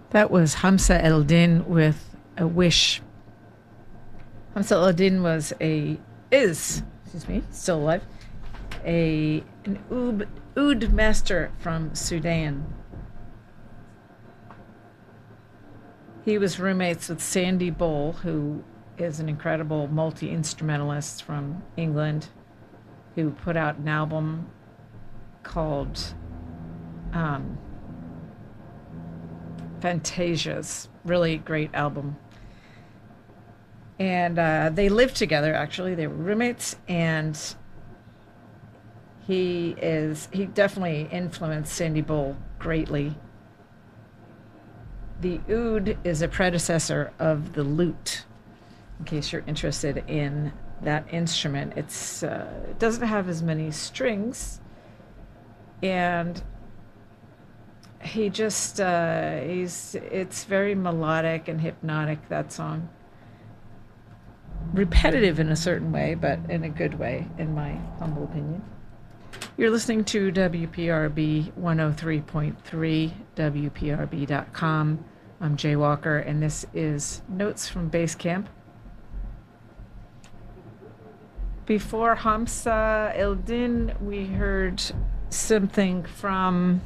That was Hamza Eldin with A Wish. Hamza Eldin is still alive, an oud master from Sudan. He was roommates with Sandy Bull, who is an incredible multi-instrumentalist from England, who put out an album called Fantasias. Really great album. And they lived together, actually. They were roommates, and he definitely influenced Sandy Bull greatly. The oud is a predecessor of the lute, in case you're interested in that instrument. It doesn't have as many strings, and it's very melodic and hypnotic, that song. Repetitive in a certain way, but in a good way, in my humble opinion. You're listening to WPRB 103.3, WPRB.com. I'm Jay Walker, and this is Notes from Base Camp. Before Hamza Eldin, we heard something from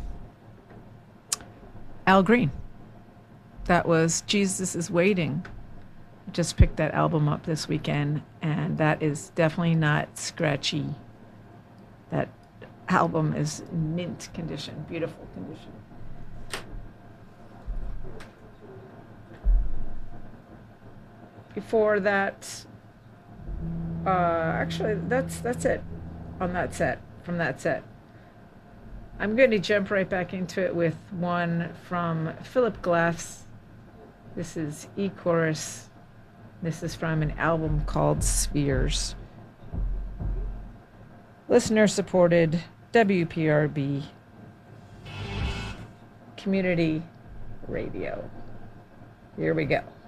Al Green. That was Jesus is Waiting. Just picked that album up this weekend, and that is definitely not scratchy. That album is mint condition, beautiful condition. Before that, actually, that's it on that set, from that set. I'm going to jump right back into it with one from Philip Glass. This is E-Chorus. This is from an album called Spheres. Listener supported, WPRB Community Radio. Here we go.